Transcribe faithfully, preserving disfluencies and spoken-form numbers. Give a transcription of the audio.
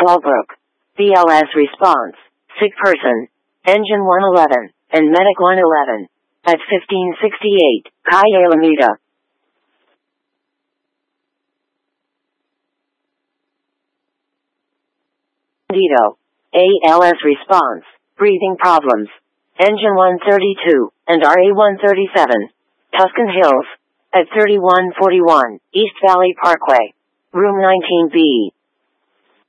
Fallbrook. B L S response. Sick person. Engine one eleven, and Medic one eleven. At fifteen sixty-eight, Calle Alameda. Bandito. A L S response. Breathing problems. Engine one thirty-two, and R A one thirty-seven. Tuscan Hills. At thirty-one forty-one, East Valley Parkway. Room nineteen B.